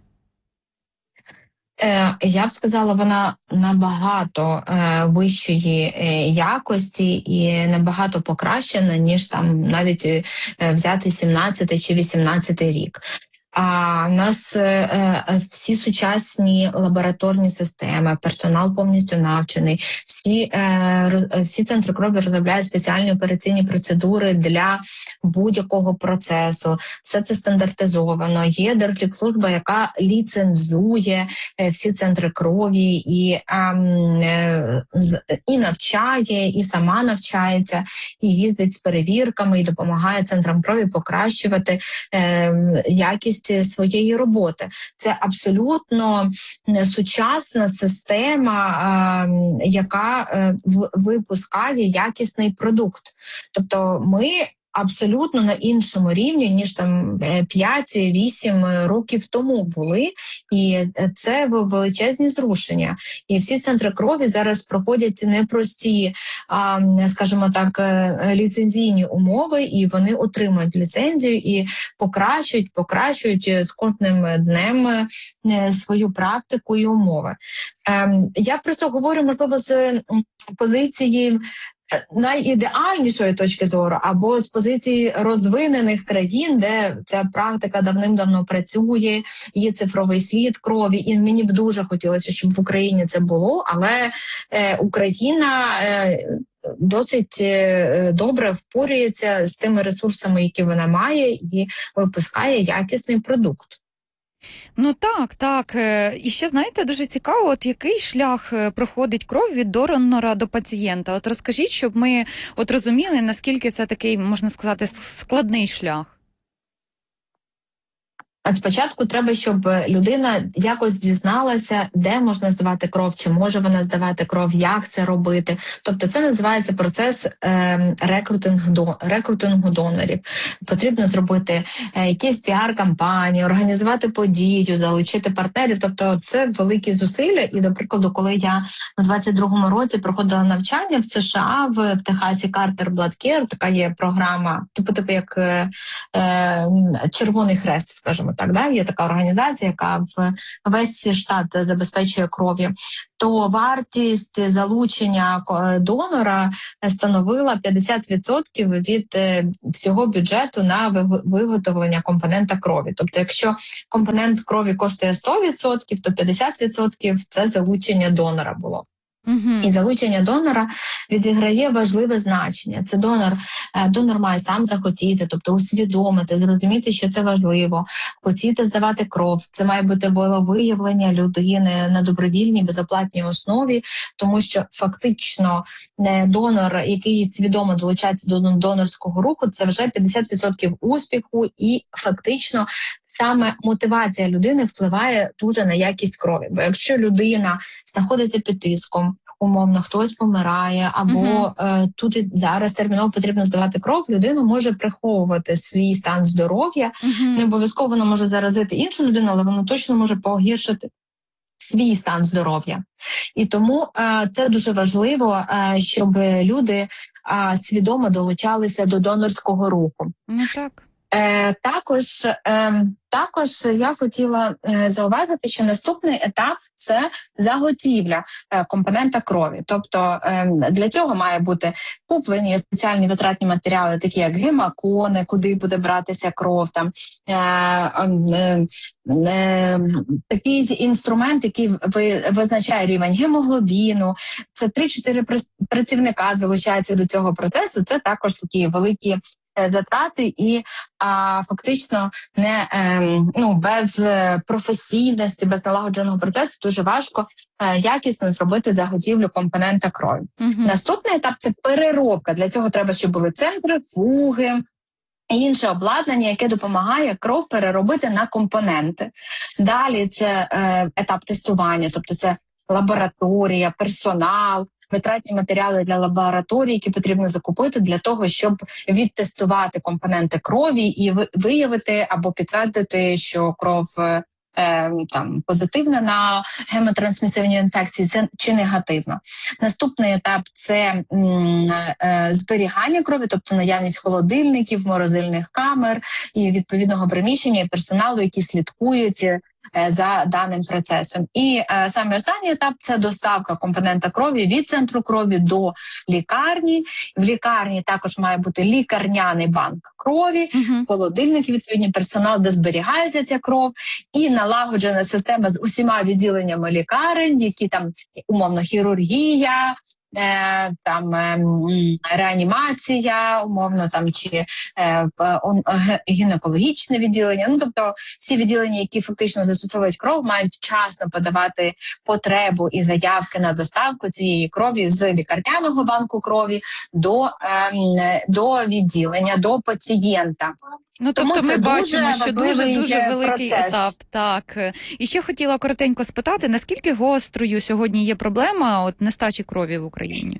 Е, я б сказала, вона набагато е, вищої е, якості і набагато покращена, ніж там навіть е, взяти сімнадцятий чи вісімнадцятий рік. А в нас е, всі сучасні лабораторні системи, персонал повністю навчений, всі, е, всі центри крові розробляють спеціальні операційні процедури для будь-якого процесу. Все це стандартизовано. Є Держлікслужба, яка ліцензує е, всі центри крові і, е, з, і навчає, і сама навчається, і їздить з перевірками, і допомагає центрам крові покращувати е, якість своєї роботи. Це абсолютно сучасна система, яка випускає якісний продукт. Тобто ми абсолютно на іншому рівні, ніж там п'ять-вісім років тому були, і це величезні зрушення. І всі центри крові зараз проходять непрості, скажімо так, ліцензійні умови, і вони отримують ліцензію і покращують, покращують з кожним днем свою практику і умови. Я просто говорю, можливо, з позиції найідеальнішої точки зору, або з позиції розвинених країн, де ця практика давним-давно працює, є цифровий слід крові, і мені б дуже хотілося, щоб в Україні це було, але е, Україна, е, досить е, добре впорюється з тими ресурсами, які вона має, і випускає якісний продукт. Ну так, так. Е, І ще, знаєте, дуже цікаво, от який шлях е, проходить кров від донора до пацієнта. От розкажіть, щоб ми от розуміли, наскільки це такий, можна сказати, с- складний шлях. А спочатку треба, щоб людина якось дізналася, де можна здавати кров, чи може вона здавати кров, як це робити. Тобто це називається процес е, рекрутинг до, рекрутингу донорів. Потрібно зробити е, якісь піар-кампанії, організувати подію, залучити партнерів. Тобто це великі зусилля. І, до прикладу, коли я у двадцять другому році проходила навчання в США, в, в Техасі Carter Blood Care, така є програма, типу, типу як е, е, Червоний Хрест, скажімо так, да? Є така організація, яка в весь штат забезпечує кров'ю, то вартість залучення донора становила п'ятдесят відсотків від е, всього бюджету на виготовлення компонента крові. Тобто, якщо компонент крові коштує сто відсотків, то п'ятдесят відсотків це залучення донора було. Угу. І залучення донора відіграє важливе значення. Це донор, донор має сам захотіти, тобто усвідомити, зрозуміти, що це важливо, хотіти здавати кров. Це має бути волевиявлення людини на добровільній, безоплатній основі, тому що фактично донор, який свідомо долучається до донорського руху, це вже п'ятдесят відсотків успіху, і фактично саме мотивація людини впливає дуже на якість крові. Бо якщо людина знаходиться під тиском, умовно, хтось помирає, або uh-huh. е, тут і зараз терміново потрібно здавати кров, людина може приховувати свій стан здоров'я. Uh-huh. Не обов'язково воно може заразити іншу людину, але воно точно може погіршити свій стан здоров'я. І тому е, це дуже важливо, е, щоб люди е, свідомо долучалися до донорського руху. Ну так. Е, також, е, також я хотіла е, зауважити, що наступний етап – це заготівля е, компонента крові. Тобто е, для цього має бути куплені спеціальні витратні матеріали, такі як гемокони, куди буде братися кров, там е, е, е, такий інструмент, який ви, визначає рівень гемоглобіну. Це три-чотири працівника залучаються до цього процесу. Це також такі великі затрати, і а, фактично не е, ну без професійності, без налагодженого процесу дуже важко е, якісно зробити заготівлю компонента крові. Uh-huh. Наступний етап – це переробка. Для цього треба, щоб були центрифуги і інше обладнання, яке допомагає кров переробити на компоненти. Далі це е, етап тестування, тобто це лабораторія, персонал, витратні матеріали для лабораторії, які потрібно закупити для того, щоб відтестувати компоненти крові і виявити або підтвердити, що кров е, там позитивна на гемотрансмісивні інфекції, це чи негативно. Наступний етап – це м, е, зберігання крові, тобто наявність холодильників, морозильних камер і відповідного приміщення і персоналу, які слідкують за даним процесом. І е, саме останній етап – це доставка компонента крові від центру крові до лікарні. В лікарні також має бути лікарняний банк крові, uh-huh. холодильники, відповідний персонал, де зберігається ця кров, і налагоджена система з усіма відділеннями лікарень, які там умовно хірургія, Е, там е, реанімація, умовно там чи е, он, е, гінекологічне відділення. Ну тобто всі відділення, які фактично застосовують кров, мають вчасно подавати потребу і заявки на доставку цієї крові з лікарняного банку крові до, е, до відділення, до пацієнта. Ну, тобто Тому ми це бачимо, що дуже-дуже великий процес. етап. Так. І ще хотіла коротенько спитати, наскільки гострою сьогодні є проблема от нестачі крові в Україні?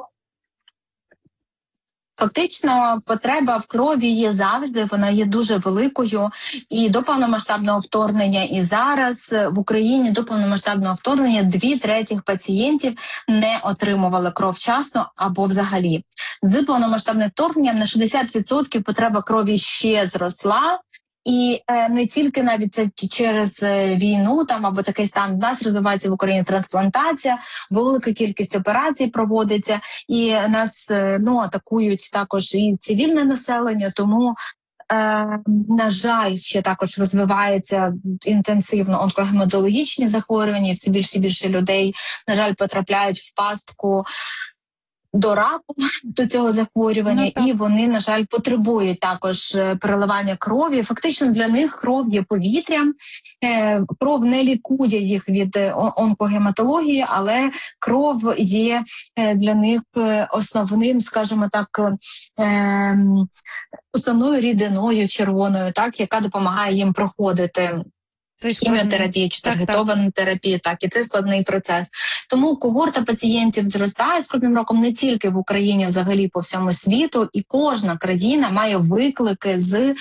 Фактично, потреба в крові є завжди, вона є дуже великою. І до повномасштабного вторгнення, і зараз в Україні до повномасштабного вторгнення дві третіх пацієнтів не отримували кров вчасно або взагалі. З повномасштабним вторгненням на шістдесят відсотків потреба крові ще зросла. І е, не тільки навіть це через е, війну там або такий стан. У нас розвивається в Україні трансплантація, велика кількість операцій проводиться, і нас е, ну атакують також і цивільне населення. Тому, е, на жаль, ще також розвивається інтенсивно онкогематологічні захворювання. Все більше і більше людей, на жаль, потрапляють в пастку до раку, до цього захворювання, Ну, і вони, на жаль, потребують також е, переливання крові. Фактично для них кров є повітрям. Е, Кров не лікує їх від е, о- онкогематології, але кров є е, для них е, основним, скажімо так, е, ем, основною рідиною червоною, так, яка допомагає їм проходити Це складний. хіміотерапію чи Так, так. таргетовану терапію, так, і це складний процес. Тому когорта пацієнтів зростає з кожним роком не тільки в Україні, а взагалі по всьому світу, і кожна країна має виклики з, е,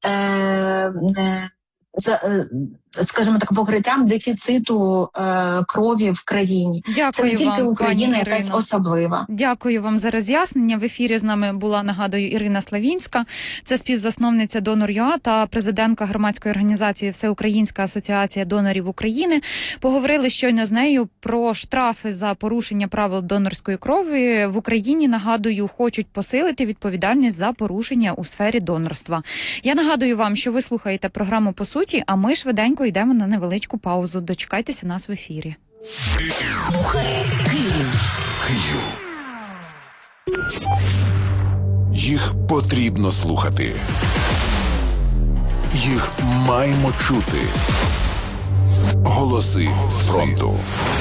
е, з е, скажімо так, покриттям дефіциту е, крові в країні. Дякую Це не тільки вам, Україна, пані якась Ірино. особлива. Дякую вам за роз'яснення. В ефірі з нами була, нагадую, Ірина Славінська. Це співзасновниця Донор.ua та президентка громадської організації Всеукраїнська асоціація донорів України. Поговорили щойно з нею про штрафи за порушення правил донорської крові. В Україні, нагадую, хочуть посилити відповідальність за порушення у сфері донорства. Я нагадую вам, що ви слухаєте програму «По суті», а ми швиденько йдемо на невеличку паузу. Дочекайтеся нас в ефірі. Слухай Київ. Київ. Їх потрібно слухати. Їх маємо чути. Голоси з фронту.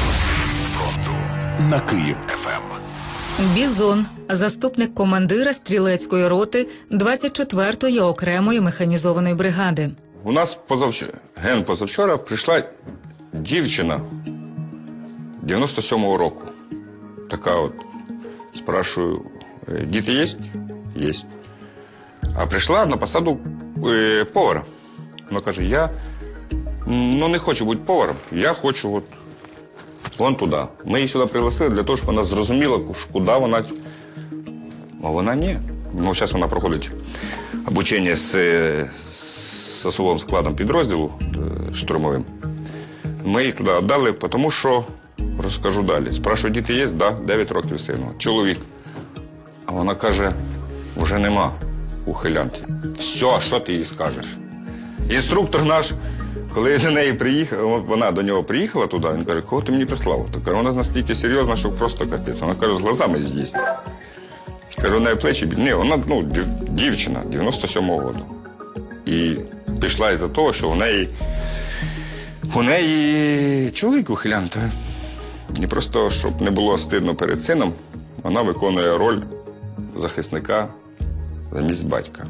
На Київ еф ем. Бізон, заступник командира стрілецької роти двадцять четвертої окремої механізованої бригади. У нас позавчора, ген позавчора прийшла дівчина дев'яносто сьомого року. Така от, спрашую, діти є? Є. А прийшла на посаду е, повара. Вона каже, я ну, не хочу бути поваром, я хочу от, вон туди. Ми її сюди пригласили для того, щоб вона зрозуміла, куди вона. А вона ні. Ну, зараз вона проходить обучення з, з особовим складом підрозділу штурмовим. Ми її туди віддали, тому що, розкажу далі. Спрашую, діти є? Да, дев'ять років сину. Чоловік. А вона каже, вже нема ухилянки. Все, що ти їй скажеш? Інструктор наш, коли до неї приїхав, вона до нього приїхала туди, він каже, кого ти мені прислав? Так вона настільки серйозна, що просто капець. Вона каже, з глазами з'їсть. Каже, у неї плечі бідні. Ні, вона ну, дівчина дев'яносто сьомого року. І пішла із-за того, що у неї, у неї чоловік ухилянт. І просто, щоб не було стидно перед сином, вона виконує роль захисника замість батька.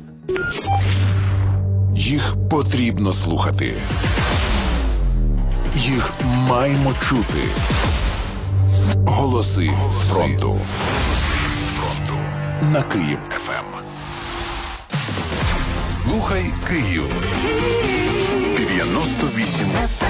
Їх потрібно слухати. Їх маємо чути. Голоси з фронту. На Київ еф ем. Слухай Київ. дев'яносто вісім.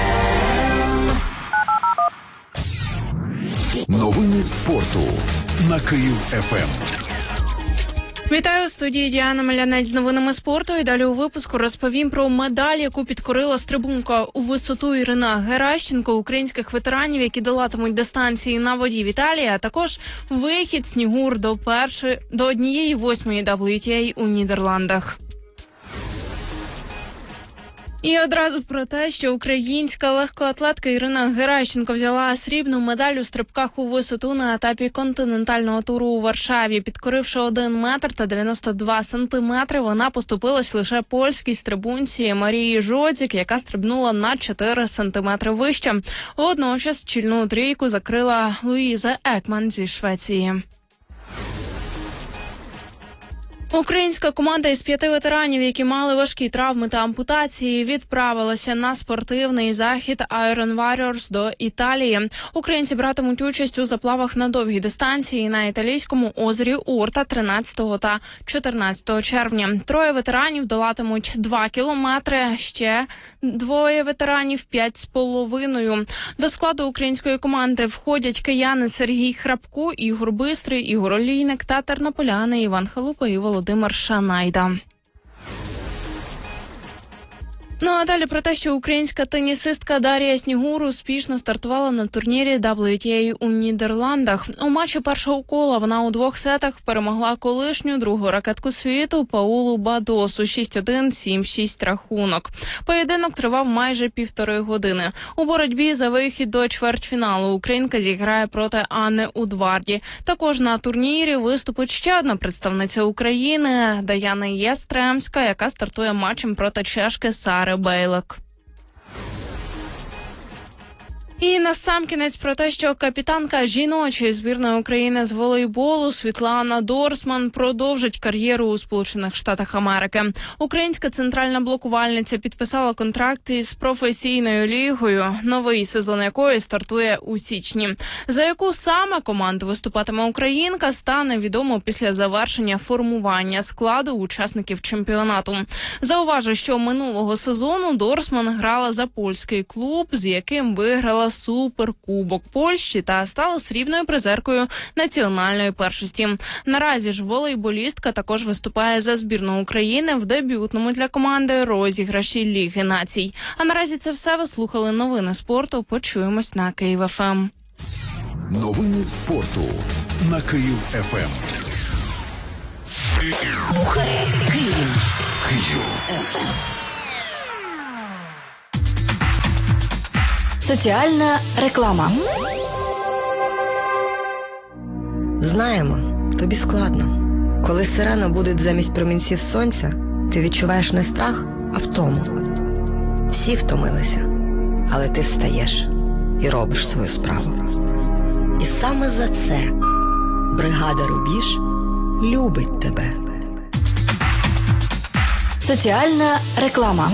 Новини спорту на Київ еф ем. Вітаю, у студії Діана Малянець з новинами спорту. І далі у випуску розповім про медаль, яку підкорила стрибунка у висоту Ірина Геращенко, українських ветеранів, які долатимуть дистанції на воді в Італії, а також вихід Снігур до першої, до однієї восьмої дабл ю ті ей у Нідерландах. І одразу про те, що українська легкоатлетка Ірина Геращенко взяла срібну медаль у стрибках у висоту на етапі континентального туру у Варшаві. Підкоривши один метр та дев'яносто два сантиметри, вона поступилась лише польській стрибунці Марії Жодзік, яка стрибнула на чотири сантиметри вище. Водночас чільну трійку закрила Луїза Екман зі Швеції. Українська команда із п'яти ветеранів, які мали важкі травми та ампутації, відправилася на спортивний захід Iron Warriors до Італії. Українці братимуть участь у заплавах на довгій дистанції на італійському озері Орта тринадцятого та чотирнадцятого червня. Троє ветеранів долатимуть два кілометри, ще двоє ветеранів – п'ять з половиною. До складу української команди входять кияни Сергій Храпко, Ігор Бистрий, Ігор Олійник та тернополяни Іван Халупа і Володимир Шанайда. Ну а далі про те, що українська тенісистка Дар'я Снігур успішно стартувала на турнірі дабл ю ті ей у Нідерландах. У матчі першого кола вона у двох сетах перемогла колишню другу ракетку світу Паулу Бадосу шість один, сім шість рахунок. Поєдинок тривав майже півтори години. У боротьбі за вихід до чвертьфіналу українка зіграє проти Анни Удварді. Також на турнірі виступить ще одна представниця України Даяна Єстремська, яка стартує матчем проти чешки Сари Бейлек. І насамкінець про те, що капітанка жіночої збірної України з волейболу Світлана Дорсман продовжить кар'єру у Сполучених Штатах Америки. Українська центральна блокувальниця підписала контракт із професійною лігою, новий сезон якої стартує у січні. За яку саме команду виступатиме українка, стане відомо після завершення формування складу учасників чемпіонату. Зауважу, що минулого сезону Дорсман грала за польський клуб, з яким виграла суперкубок Польщі та стала срібною призеркою національної першості. Наразі ж волейболістка також виступає за збірну України в дебютному для команди розіграші Ліги націй. А наразі це все. Ви слухали новини спорту. Почуємось на Київ еф ем. Новини спорту на Київ еф ем. Слухай Київ. Київ еф ем. Соціальна реклама. Знаємо, тобі складно. Коли сирена буде замість промінців сонця, ти відчуваєш не страх, а втому. Всі втомилися, але ти встаєш і робиш свою справу. І саме за це бригада «Рубіж» любить тебе. Соціальна реклама.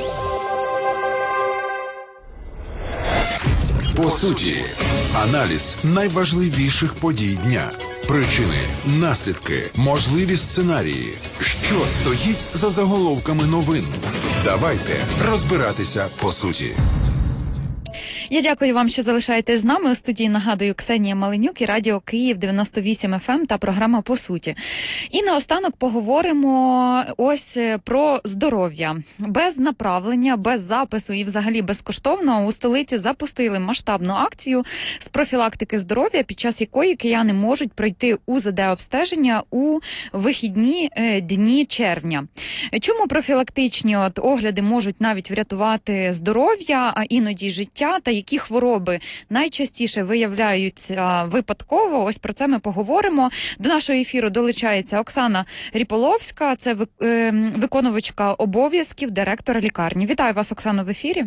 По суті, аналіз найважливіших подій дня. Причини, наслідки, можливі сценарії. Що стоїть за заголовками новин? Давайте розбиратися по суті. Я дякую вам, що залишаєтесь з нами. У студії, нагадую, Ксенія Маленюк і Радіо Київ дев'яносто вісім еф ем та програма «По суті». І наостанок поговоримо ось про здоров'я. Без направлення, без запису і взагалі безкоштовно у столиці запустили масштабну акцію з профілактики здоров'я, під час якої кияни можуть пройти у зе де-обстеження у вихідні дні червня. Чому профілактичні от огляди можуть навіть врятувати здоров'я, а іноді життя, та які хвороби найчастіше виявляються випадково. Ось про це ми поговоримо. До нашого ефіру долучається Оксана Ріполовська, це виконувачка обов'язків директора лікарні. Вітаю вас, Оксано, в ефірі.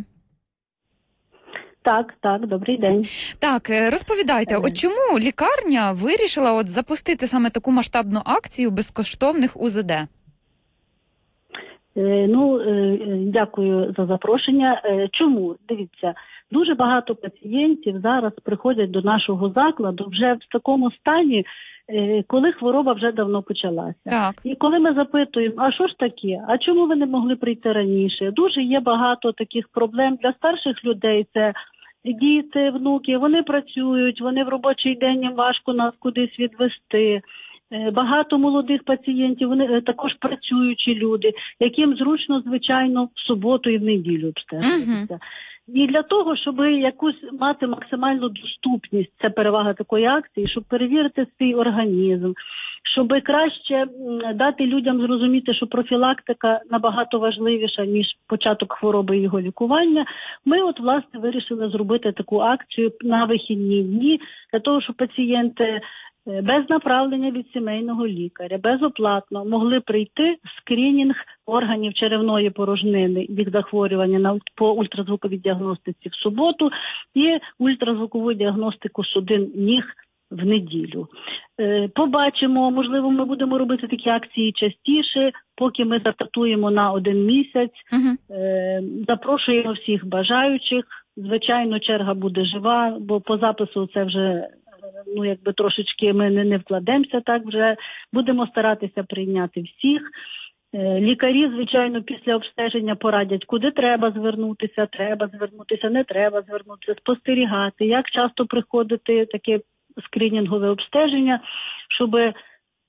Так, так, добрий день. Так, розповідайте, от чому лікарня вирішила от запустити саме таку масштабну акцію безкоштовних у зе де? Ну, дякую за запрошення. Чому? Дивіться, дуже багато пацієнтів зараз приходять до нашого закладу вже в такому стані, коли хвороба вже давно почалася. Так. І коли ми запитуємо, а що ж таке, а чому ви не могли прийти раніше? Дуже є багато таких проблем для старших людей, це діти, внуки, вони працюють, вони в робочий день, їм важко нас кудись відвести. Багато молодих пацієнтів, вони також працюючі люди, яким зручно, звичайно, в суботу і в неділю обстежуватися. Uh-huh. І для того, щоб якусь мати максимальну доступність, це перевага такої акції, щоб перевірити свій організм, щоб краще дати людям зрозуміти, що профілактика набагато важливіша, ніж початок хвороби і його лікування, ми от, власне, вирішили зробити таку акцію на вихідні дні, для того, щоб пацієнти без направлення від сімейного лікаря, безоплатно могли прийти в скринінг органів черевної порожнини, їх захворювання на, по ультразвуковій діагностиці в суботу і ультразвукову діагностику судин ніг в неділю. Е, побачимо, можливо, ми будемо робити такі акції частіше, поки ми стартуємо на один місяць. Uh-huh. Е, запрошуємо всіх бажаючих. Звичайно, черга буде жива, бо по запису це вже... ну, якби трошечки ми не, не вкладемося, так вже будемо старатися прийняти всіх. Е, лікарі, звичайно, після обстеження порадять, куди треба звернутися, треба звернутися, не треба звернутися, спостерігати, як часто приходити таке скринінгове обстеження, щоб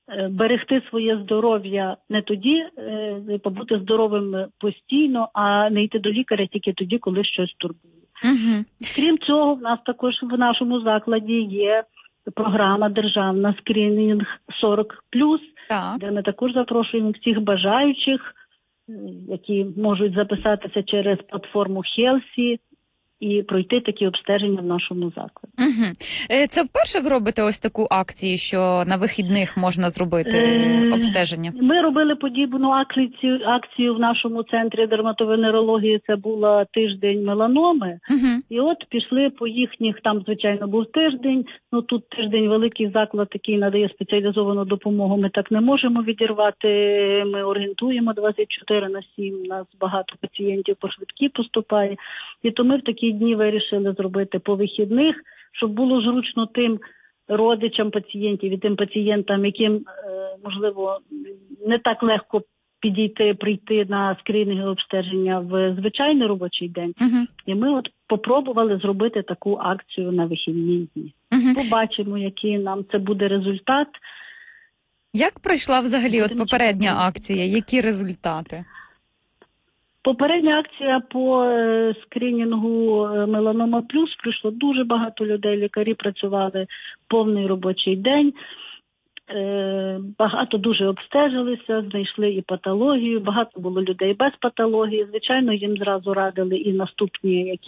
е, берегти своє здоров'я не тоді, е, побути здоровим постійно, а не йти до лікаря тільки тоді, коли щось турбує. Угу. Крім цього, в нас також в нашому закладі є програма державна скринінг сорок плюс, де ми також запрошуємо всіх бажаючих, е, які можуть записатися через платформу Хелсі і пройти такі обстеження в нашому закладі. Угу. Це вперше ви робите ось таку акцію, що на вихідних можна зробити Е, обстеження? Ми робили подібну акцію, акцію в нашому центрі дерматовенерології, це була тиждень меланоми. Угу. І от пішли по їхніх, там, звичайно, був тиждень, ну тут тиждень великий заклад, який надає спеціалізовану допомогу, ми так не можемо відірвати, ми орієнтуємо двадцять чотири на сім, у нас багато пацієнтів по швидкій поступає, і то ми в такі дні вирішили зробити по вихідних, щоб було зручно тим родичам пацієнтів і тим пацієнтам, яким, е, можливо, не так легко підійти, прийти на скринінгове обстеження в звичайний робочий день. Угу. І ми от попробували зробити таку акцію на вихідні дні. Угу. Побачимо, який нам це буде результат. Як пройшла взагалі от Будемо попередня чекати. акція? Які результати? Попередня акція по е, скринінгу е, Меланома Плюс прийшло дуже багато людей, лікарі працювали повний робочий день. Е, Багато дуже обстежилися, знайшли і патологію, багато було людей без патології. Звичайно, їм зразу радили і наступні, які